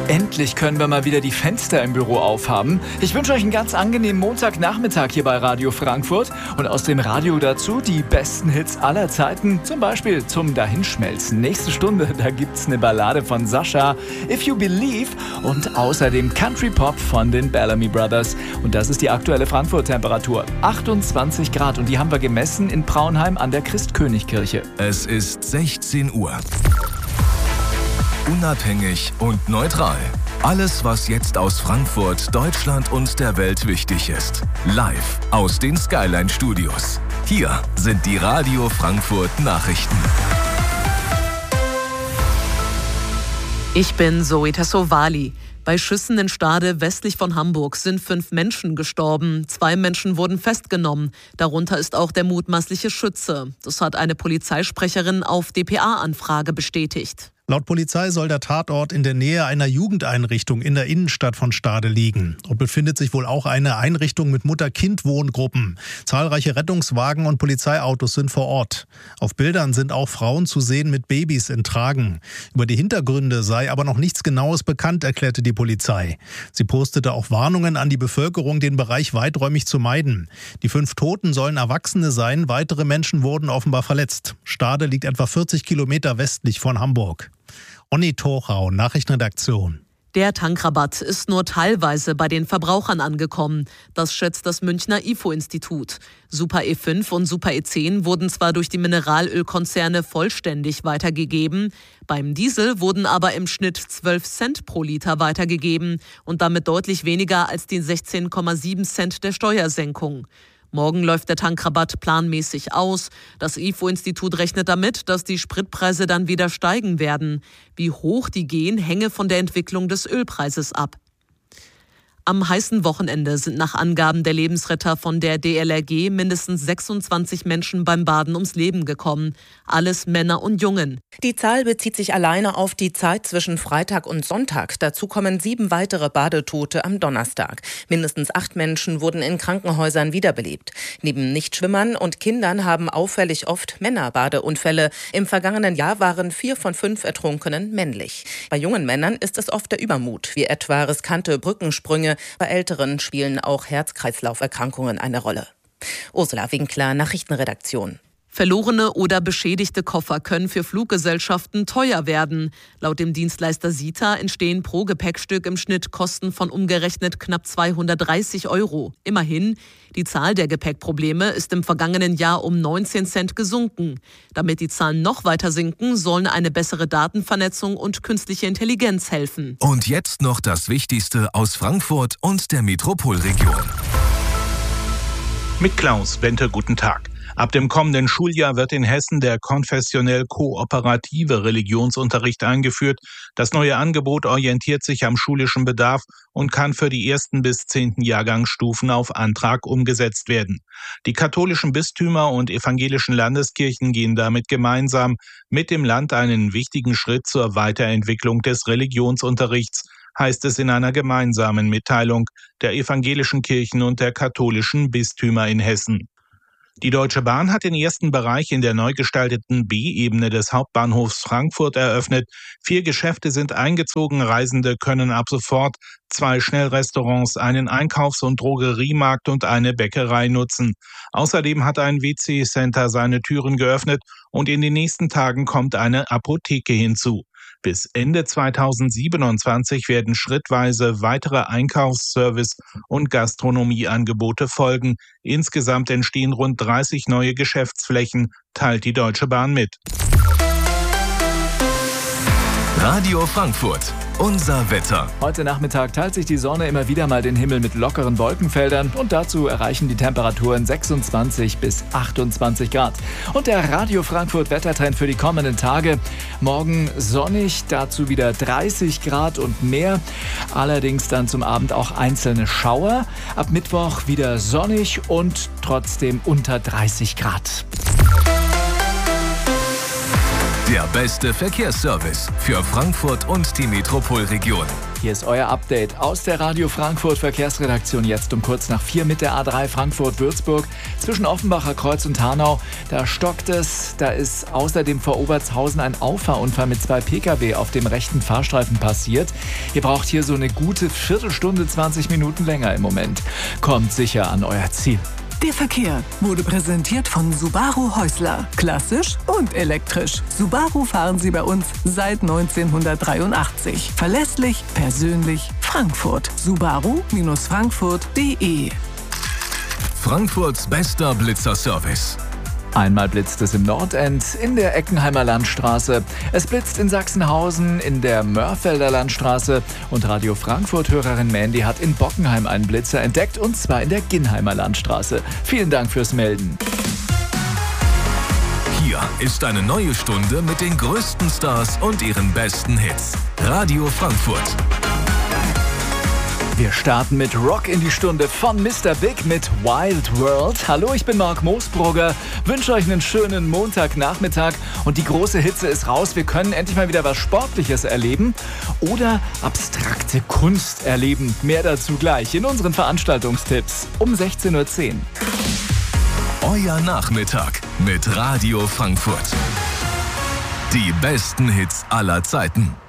Endlich können wir mal wieder die Fenster im Büro aufhaben. Ich wünsche euch einen ganz angenehmen Montagnachmittag hier bei Radio Frankfurt. Und aus dem Radio dazu die besten Hits aller Zeiten. Zum Beispiel zum Dahinschmelzen. Nächste Stunde, da gibt's eine Ballade von Sascha, If You Believe. Und außerdem Country Pop von den Bellamy Brothers. Und das ist die aktuelle Frankfurt-Temperatur. 28 Grad. Und die haben wir gemessen in Praunheim an der Christkönigkirche. Es ist 16 Uhr. Unabhängig und neutral. Alles, was jetzt aus Frankfurt, Deutschland und der Welt wichtig ist. Live aus den Skyline Studios. Hier sind die Radio Frankfurt Nachrichten. Ich bin Zoe Tassovali. Bei Schüssen in Stade westlich von Hamburg sind 5 Menschen gestorben. 2 Menschen wurden festgenommen. Darunter ist auch der mutmaßliche Schütze. Das hat eine Polizeisprecherin auf dpa-Anfrage bestätigt. Laut Polizei soll der Tatort in der Nähe einer Jugendeinrichtung in der Innenstadt von Stade liegen. Dort befindet sich wohl auch eine Einrichtung mit Mutter-Kind-Wohngruppen. Zahlreiche Rettungswagen und Polizeiautos sind vor Ort. Auf Bildern sind auch Frauen zu sehen mit Babys in Tragen. Über die Hintergründe sei aber noch nichts Genaues bekannt, erklärte die Polizei. Sie postete auch Warnungen an die Bevölkerung, den Bereich weiträumig zu meiden. Die 5 Toten sollen Erwachsene sein, weitere Menschen wurden offenbar verletzt. Stade liegt etwa 40 Kilometer westlich von Hamburg. Onni Torau, Nachrichtenredaktion. Der Tankrabatt ist nur teilweise bei den Verbrauchern angekommen. Das schätzt das Münchner IFO-Institut. Super E5 und Super E10 wurden zwar durch die Mineralölkonzerne vollständig weitergegeben, beim Diesel wurden aber im Schnitt 12 Cent pro Liter weitergegeben und damit deutlich weniger als die 16,7 Cent der Steuersenkung. Morgen läuft der Tankrabatt planmäßig aus. Das IFO-Institut rechnet damit, dass die Spritpreise dann wieder steigen werden. Wie hoch die gehen, hänge von der Entwicklung des Ölpreises ab. Am heißen Wochenende sind nach Angaben der Lebensretter von der DLRG mindestens 26 Menschen beim Baden ums Leben gekommen. Alles Männer und Jungen. Die Zahl bezieht sich alleine auf die Zeit zwischen Freitag und Sonntag. Dazu kommen 7 weitere Badetote am Donnerstag. Mindestens 8 Menschen wurden in Krankenhäusern wiederbelebt. Neben Nichtschwimmern und Kindern haben auffällig oft Männer Badeunfälle. Im vergangenen Jahr waren 4 von 5 Ertrunkenen männlich. Bei jungen Männern ist es oft der Übermut, wie etwa riskante Brückensprünge. Bei Älteren spielen auch Herz-Kreislauf-Erkrankungen eine Rolle. Ursula Winkler, Nachrichtenredaktion. Verlorene oder beschädigte Koffer können für Fluggesellschaften teuer werden. Laut dem Dienstleister SITA entstehen pro Gepäckstück im Schnitt Kosten von umgerechnet knapp 230 €. Immerhin, die Zahl der Gepäckprobleme ist im vergangenen Jahr um 19 Cent gesunken. Damit die Zahlen noch weiter sinken, sollen eine bessere Datenvernetzung und künstliche Intelligenz helfen. Und jetzt noch das Wichtigste aus Frankfurt und der Metropolregion. Mit Klaus Bente, guten Tag. Ab dem kommenden Schuljahr wird in Hessen der konfessionell kooperative Religionsunterricht eingeführt. Das neue Angebot orientiert sich am schulischen Bedarf und kann für die 1. bis 10. Jahrgangsstufen auf Antrag umgesetzt werden. Die katholischen Bistümer und evangelischen Landeskirchen gehen damit gemeinsam mit dem Land einen wichtigen Schritt zur Weiterentwicklung des Religionsunterrichts, heißt es in einer gemeinsamen Mitteilung der evangelischen Kirchen und der katholischen Bistümer in Hessen. Die Deutsche Bahn hat den ersten Bereich in der neu gestalteten B-Ebene des Hauptbahnhofs Frankfurt eröffnet. 4 Geschäfte sind eingezogen. Reisende können ab sofort 2 Schnellrestaurants, einen Einkaufs- und Drogeriemarkt und eine Bäckerei nutzen. Außerdem hat ein WC-Center seine Türen geöffnet und in den nächsten Tagen kommt eine Apotheke hinzu. Bis Ende 2027 werden schrittweise weitere Einkaufsservice- und Gastronomieangebote folgen. Insgesamt entstehen rund 30 neue Geschäftsflächen, teilt die Deutsche Bahn mit. Radio Frankfurt, unser Wetter. Heute Nachmittag teilt sich die Sonne immer wieder mal den Himmel mit lockeren Wolkenfeldern und dazu erreichen die Temperaturen 26 bis 28 Grad. Und der Radio Frankfurt Wettertrend für die kommenden Tage. Morgen sonnig, dazu wieder 30 Grad und mehr. Allerdings dann zum Abend auch einzelne Schauer. Ab Mittwoch wieder sonnig und trotzdem unter 30 Grad. Der beste Verkehrsservice für Frankfurt und die Metropolregion. Hier ist euer Update aus der Radio Frankfurt Verkehrsredaktion jetzt um kurz nach 4 mit der A3 Frankfurt-Würzburg zwischen Offenbacher Kreuz und Hanau. Da stockt es. Da ist außerdem vor Obertshausen ein Auffahrunfall mit 2 Pkw auf dem rechten Fahrstreifen passiert. Ihr braucht hier so eine gute Viertelstunde, 20 Minuten länger im Moment. Kommt sicher an euer Ziel. Der Verkehr wurde präsentiert von Subaru Häusler. Klassisch und elektrisch. Subaru fahren Sie bei uns seit 1983. Verlässlich, persönlich, Frankfurt. Subaru-frankfurt.de. Frankfurts bester Blitzerservice. Einmal blitzt es im Nordend, in der Eckenheimer Landstraße. Es blitzt in Sachsenhausen, in der Mörfelder Landstraße. Und Radio Frankfurt-Hörerin Mandy hat in Bockenheim einen Blitzer entdeckt, und zwar in der Ginnheimer Landstraße. Vielen Dank fürs Melden. Hier ist eine neue Stunde mit den größten Stars und ihren besten Hits. Radio Frankfurt. Wir starten mit Rock in die Stunde von Mr. Big mit Wild World. Hallo, ich bin Marc Moosbrugger, wünsche euch einen schönen Montagnachmittag und die große Hitze ist raus. Wir können endlich mal wieder was Sportliches erleben oder abstrakte Kunst erleben. Mehr dazu gleich in unseren Veranstaltungstipps um 16:10 Uhr. Euer Nachmittag mit Radio Frankfurt. Die besten Hits aller Zeiten.